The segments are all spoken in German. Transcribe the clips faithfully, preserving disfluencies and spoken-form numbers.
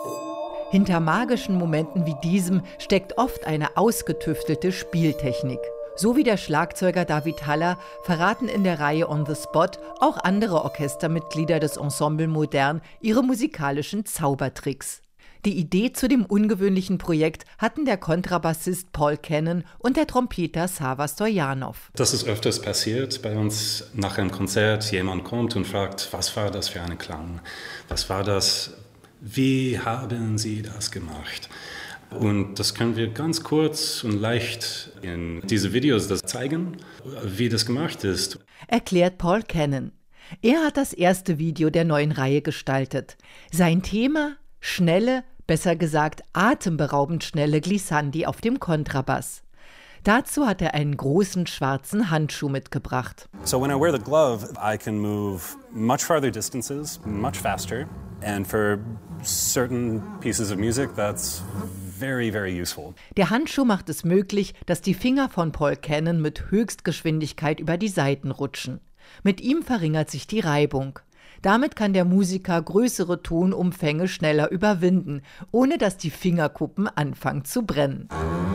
Hinter magischen Momenten wie diesem steckt oft eine ausgetüftelte Spieltechnik. So wie der Schlagzeuger David Haller verraten in der Reihe On the Spot auch andere Orchestermitglieder des Ensemble Modern ihre musikalischen Zaubertricks. Die Idee zu dem ungewöhnlichen Projekt hatten der Kontrabassist Paul Cannon und der Trompeter Sava Stoyanov. Das ist öfters passiert bei uns nach einem Konzert. Jemand kommt und fragt, was war das für ein Klang? Was war das? Wie haben Sie das gemacht? Und das können wir ganz kurz und leicht in diese Videos das zeigen, wie das gemacht ist. Erklärt Paul Cannon. Er hat das erste Video der neuen Reihe gestaltet. Sein Thema: schnelle, besser gesagt atemberaubend schnelle Glissandi auf dem Kontrabass. Dazu hat er einen großen schwarzen Handschuh mitgebracht. So when I wear the glove, I can move much farther distances, much faster. And for certain pieces of music, that's very, very useful. Der Handschuh macht es möglich, dass die Finger von Paul Cannon mit Höchstgeschwindigkeit über die Saiten rutschen. Mit ihm verringert sich die Reibung. Damit kann der Musiker größere Tonumfänge schneller überwinden, ohne dass die Fingerkuppen anfangen zu brennen.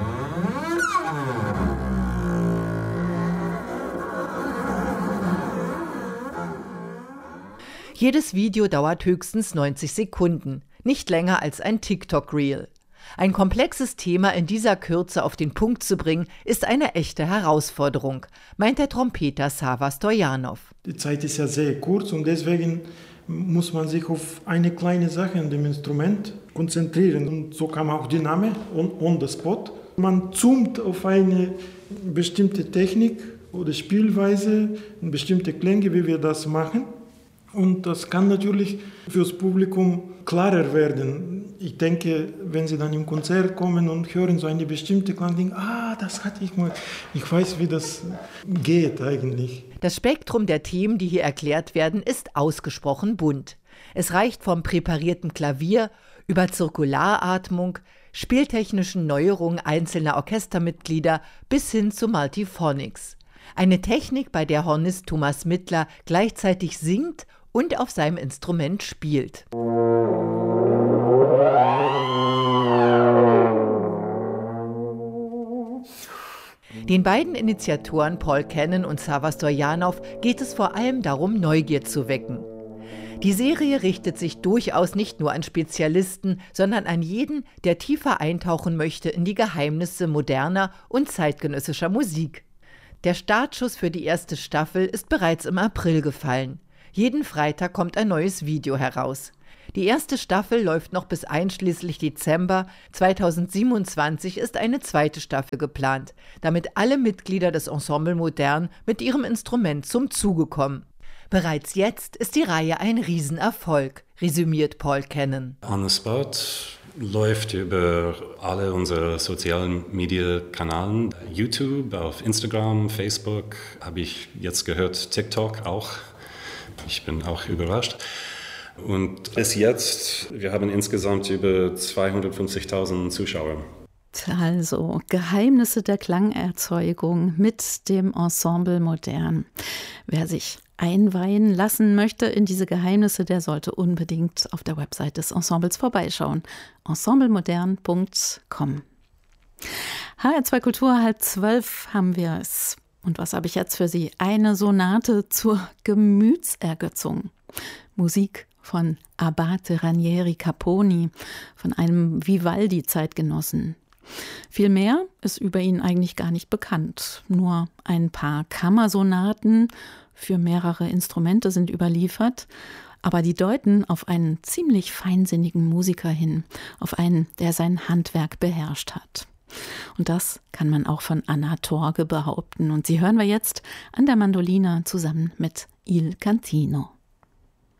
Jedes Video dauert höchstens neunzig Sekunden, nicht länger als ein TikTok-Reel. Ein komplexes Thema in dieser Kürze auf den Punkt zu bringen, ist eine echte Herausforderung, meint der Trompeter Sava Stoyanov. Die Zeit ist ja sehr kurz und deswegen muss man sich auf eine kleine Sache in dem Instrument konzentrieren. Und so kam auch der Name On, on the Spot. Man zoomt auf eine bestimmte Technik oder Spielweise, bestimmte Klänge, wie wir das machen. Und das kann natürlich fürs Publikum klarer werden. Ich denke, wenn Sie dann im Konzert kommen und hören so eine bestimmte Klang, denken, ah, das hatte ich mal. Ich weiß, wie das geht eigentlich. Das Spektrum der Themen, die hier erklärt werden, ist ausgesprochen bunt. Es reicht vom präparierten Klavier über Zirkularatmung, spieltechnischen Neuerungen einzelner Orchestermitglieder bis hin zu Multiphonics. Eine Technik, bei der Hornist Thomas Mittler gleichzeitig singt und auf seinem Instrument spielt. Den beiden Initiatoren Paul Cannon und Sava Stoyanov geht es vor allem darum, Neugier zu wecken. Die Serie richtet sich durchaus nicht nur an Spezialisten, sondern an jeden, der tiefer eintauchen möchte in die Geheimnisse moderner und zeitgenössischer Musik. Der Startschuss für die erste Staffel ist bereits im April gefallen. Jeden Freitag kommt ein neues Video heraus. Die erste Staffel läuft noch bis einschließlich Dezember. zweitausendsiebenundzwanzig ist eine zweite Staffel geplant, damit alle Mitglieder des Ensemble Modern mit ihrem Instrument zum Zuge kommen. Bereits jetzt ist die Reihe ein Riesenerfolg, resümiert Paul Cannon. On the Spot läuft über alle unsere sozialen Media-Kanäle, YouTube, auf Instagram, Facebook, habe ich jetzt gehört, TikTok auch. Ich bin auch überrascht. Und bis jetzt, wir haben insgesamt über zweihundertfünfzigtausend Zuschauer. Also Geheimnisse der Klangerzeugung mit dem Ensemble Modern. Wer sich einweihen lassen möchte in diese Geheimnisse, der sollte unbedingt auf der Website des Ensembles vorbeischauen. ensemblemodern punkt com. H R zwei Kultur, halb zwölf haben wir es. Und was habe ich jetzt für Sie? Eine Sonate zur Gemütsergötzung. Musik von Abate Ranieri Caponi, von einem Vivaldi-Zeitgenossen. Viel mehr ist über ihn eigentlich gar nicht bekannt. Nur ein paar Kammersonaten für mehrere Instrumente sind überliefert, aber die deuten auf einen ziemlich feinsinnigen Musiker hin, auf einen, der sein Handwerk beherrscht hat. Und das kann man auch von Anna Torge behaupten. Und sie hören wir jetzt an der Mandoline zusammen mit Il Cantino.